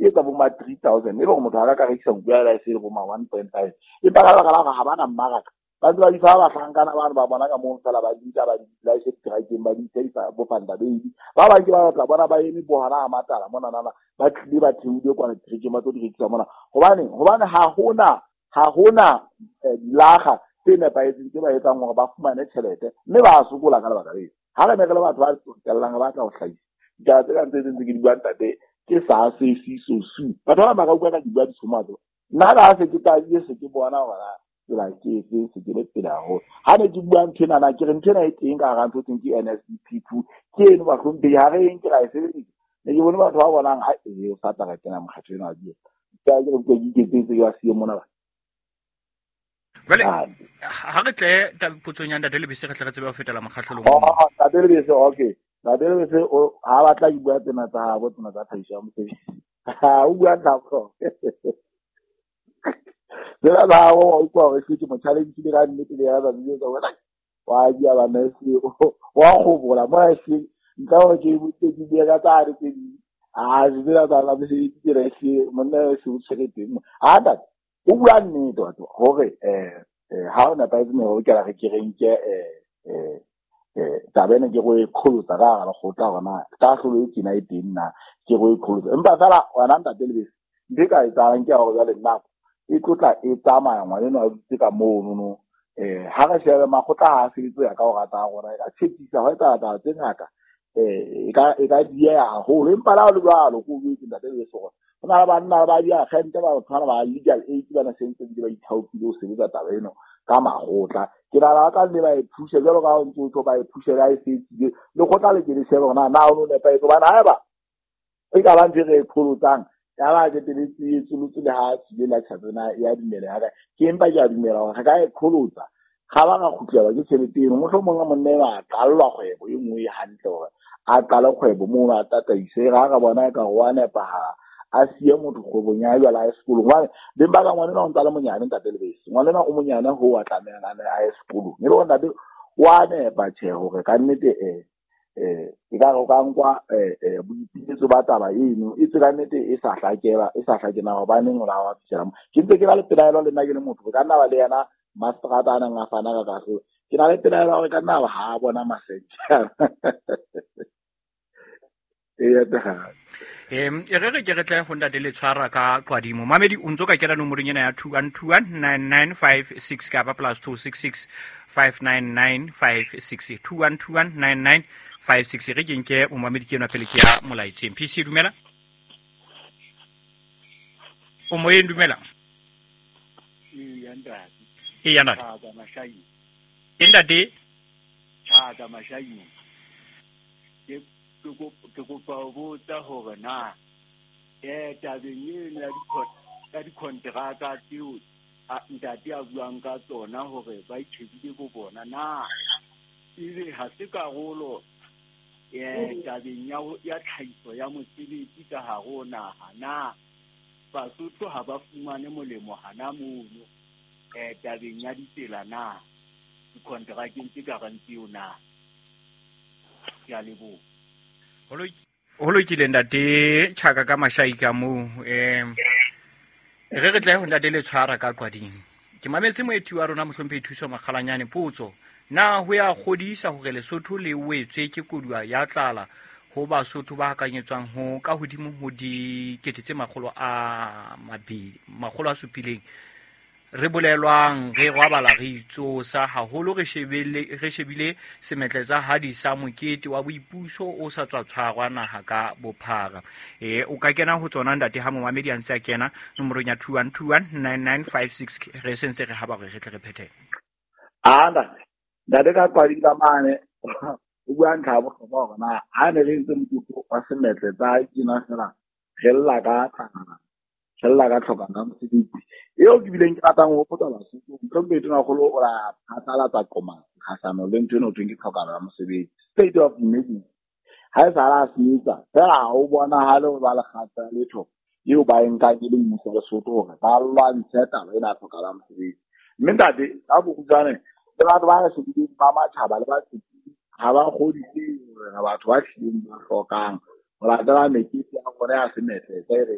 eketsa bo ma 3000 ebe go motho a ka rekisa nku ya la se bo ma 1.5 e pa ka ga ba na mmaraka ba tla di fa ba tlhankana ba bona ka mo fela ba ditsa ba di se trakeng ba di tsa bo fanda baby ba ke ba tla bona ba eme bo hana a matala mona nana ba tlile ba theudwe kwa trekeng ba tlo di rekisa mona hobane ha hona dilaga tsena ba etsang gore ba fumane tšhelete mme ba sokola ka lebaka le ha re mekele batho ba tselang ba tla go hlahisa ja tse ka ntse ke di bua ntate ke sa se su batho ba ka utlwa ka di bua di somato nna ga se ke tla se ke bona bona la ke se ke le pela ho ha ne di bua nthena na ke re nthena e teng ka ga ntho teng ke NSP2 ke eno ba hlompe ha re eng ke ra e sebedisa ne ke bona batho ba bonang ha e sa tla ka tsena mokgatlo ena a di ka ke ke ke ya se mona ba Vale, ha re tle ta putsong ya ntate Lebese re tle re tsebe ho fetela mokgatlelong mo. Ntate Lebese okay. Ntate Lebese ha ba tla bua tsena tsa bo tsena tsa tlhahiso ya mosebetsi. Ha o bua tlhako. Dela ba o kwa re se mo challenge le ga nnete le ya ba dio ka bona. Wa dia ba nese wa go bola mo se nka o ke butse di ga tsa re ke di. Dira ba la se di re se monna se o tshegetse. Da o bua nnete batho gore ha ona ba tsene go kera ke renke tabene ke go ikholotsa ga ga go tla gona ka hlolo e tsena e teng na ke go ikholotsa empa fela wana ntate Lebese ndi ka e tsang ke go ya le nna e tlotla e tsamaya ngwane no a ditse ka mono ha ga shebe magotla ha se itse ya ka go rata gona ka tshepisa go etsa tse ngaka e ka dia ya go le empa la le balo go bue ntate Lebese go ona ba nna ba dia gente ba tshwana ba legal aid ba na sentse di ba ithaopile o sebetsa tabeno ka magotla ke la ka le ba e phushe jalo ka ntse o ba e phushe ga e setse le go tla le ke le shebe gona na o ne pa e ba na ba e ka ba ntse re pholotsang ya ba ke tletsi tsulutse le ha tsile la tshatsena ya dimele ha ke empa ke a dumela gore ga e kholotsa ga ba ga khutlela ke tšheleteng motho mongwe monne ba qalwa kgwebo e nngwe hantle gore a qala kgwebo mo a tataise ga ga bona ka go ane pa a sie motho go nya ya la sekolo ngwane le ba ka ngwane no ntse le monyane ntate Lebese ngwane na o monyane ho wa tlamela na a sekolo ne bona de wane ba tshe gore ka nnete e ka go ka nkwa boipitsetso ba taba eno e tse ka nnete e sa hlakena go baneng la wa tsela ke ntse ke la le pelaelo le nna ke le motho ka nna ba le yana masterata ana nga fana ka kaso ke na le pelaelo gore ka nna ba ha bona masetsa e re ke tla go ntate le tshwara ka qwadimo mamedi o ntse ka kera nomorong ena ya 21219956 ka ba +266 59956 21219956 re kenke mo mamedi ke ena pele ke ya molaitseng PC dumela o mo dumela ya ntate ntate Chaka mashayi ke kopa ho botsa hore na tabeng eno ya dikonteraka tseo ntate a buang ka tsona hore ba itshebile bo bona na ebe ha se karolo tabeng ya tlhahiso ya mosebetsi ka hare naha na Basotho ha ba fumane molemo hana mono tabeng ya ditsela na dikonterakeng tse garantio na ya lebo holo ke ntate Chaka ka mashai ka mo re tla ho ntate le tshwara ka qwading ke mametse moeti wa rona mohlomphe thuso makgalanyane potso na ho ya godisa hore Lesotho le wetswe ke kodua ya tlala ho Basotho ba hakanyetswang ho ka hodimo ho dikete makgolo a 200 re bolelwang re gwabala re itsosa haholo re shebile semetletsa hadi sa mokete wa boipuso o sa tswa tshwarwa naha ka bophara o ka kena ho tsona ntate ha momamedi a ntse a kena nomorong ya 21219956 re sentse re haba re tle re phethele ntate ka qwadi ka mane o bua ntlha bo go bona ha ne re ntse motho wa semetletsa kina fela gella ka tlhokana mosebetsi eo ke bileng ke ratang go potsa Basotho ntse na go lo la phatala tsa koma khasano le ntwe no tweng ke tlhokana la mosebetsi state of emergency ha e sala sitsa fela o bona ha le ba le khatsa letho eo ba enka ke le mmuso Lesotho gore ba lwantshe taba ena tlhokana la mosebetsi mme ntate a bo kutsane le batho ba re se di ba matshaba le ba ha ba godise gore batho ba tlileng ba hlokang go latela mekete ya gore a semetletsa